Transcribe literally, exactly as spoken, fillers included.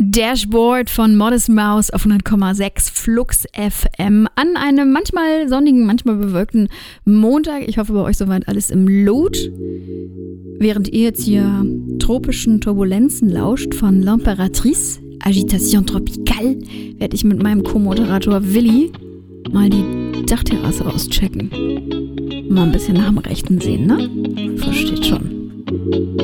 Dashboard von Modest Mouse auf hundert Komma sechs Flux F M an einem manchmal sonnigen, manchmal bewölkten Montag. Ich hoffe, bei euch soweit alles im Lot. Während ihr jetzt hier tropischen Turbulenzen lauscht von L'Impératrice, Agitation Tropicale, werde ich mit meinem Co-Moderator Willi mal die Dachterrasse auschecken. Mal ein bisschen nach dem Rechten sehen, ne? Versteht schon.